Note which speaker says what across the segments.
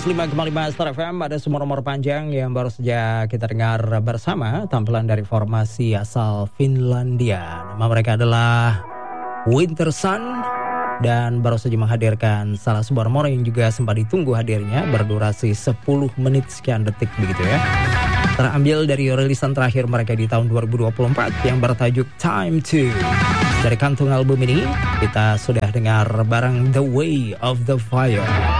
Speaker 1: 105,5 Star FM. Ada semua nomor panjang yang baru saja kita dengar bersama. Tampilan dari formasi asal Finlandia. Nama mereka adalah Winter Sun. Dan baru saja menghadirkan salah sebuah nomor yang juga sempat ditunggu hadirnya. Berdurasi 10 menit sekian detik begitu ya. Terambil dari rilisan terakhir mereka di tahun 2024 yang bertajuk Time To. Dari kantung album ini kita sudah dengar bareng The Way of the Fire.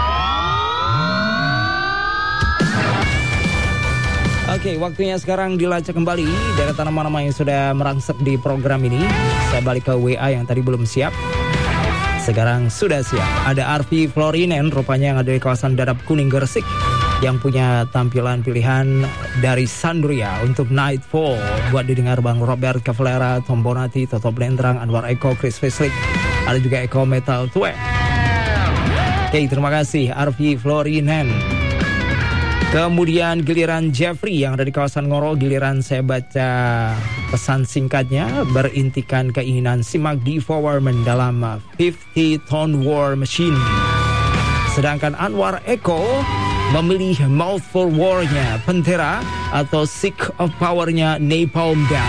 Speaker 1: Oke, waktunya sekarang dilacak kembali dari nama-nama yang sudah merangsek di program ini. Saya balik ke WA yang tadi belum siap. Sekarang sudah siap. Ada Arvi Florinen rupanya yang ada di kawasan Dadap Kuning Gresik, yang punya tampilan pilihan dari Sandria untuk Nightfall. Buat didengar Bang Robert Cavalera, Tom Bonatti, Toto Blendrang, Anwar Eko, Chris Feslick. Ada juga Eko Metal Tue. Oke, terima kasih Arvi Florinen. Kemudian giliran Jeffrey yang ada di kawasan Ngoro. Giliran saya baca pesan singkatnya, berintikan keinginan simak Divo Warman dalam 50 Ton War Machine. Sedangkan Anwar Eko memilih Mouthful War-nya Pantera atau Sick of Power-nya Napalm Death.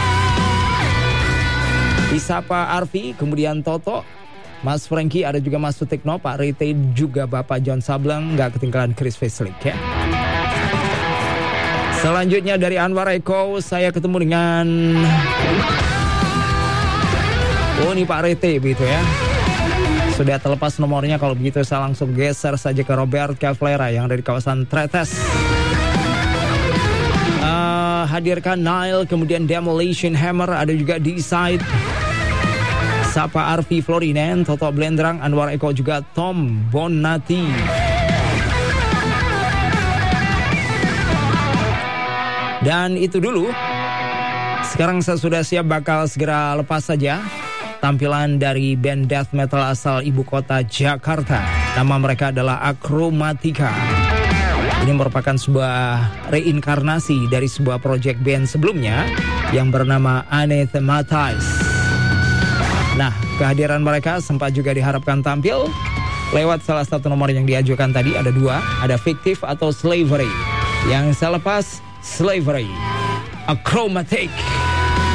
Speaker 1: Disapa Arvi, kemudian Toto, Mas Franky, ada juga Mas Sutikno, Pak Rite, juga Bapak John Sableng, gak ketinggalan Chris Feslick ya. Selanjutnya dari Anwar Eko, saya ketemu dengan ini Pak Rete begitu ya. Sudah terlepas nomornya, kalau begitu saya langsung geser saja ke Robert Cavalera yang dari kawasan Tretes. Hadirkan Nile, kemudian Demolition Hammer, ada juga D-Side. Sapa Arvi Florinen, Toto Blendrang, Anwar Eko, juga Tom Bonatti. Dan itu dulu. Sekarang saya sudah siap, bakal segera lepas saja tampilan dari band death metal asal ibu kota Jakarta. Nama mereka adalah Akromatika. Ini merupakan sebuah reinkarnasi dari sebuah project band sebelumnya yang bernama Anathematize. Nah, kehadiran mereka sempat juga diharapkan tampil lewat salah satu nomor yang diajukan tadi. Ada dua, ada Fictive atau Slavery. Yang saya lepas Slavery, Akromatik.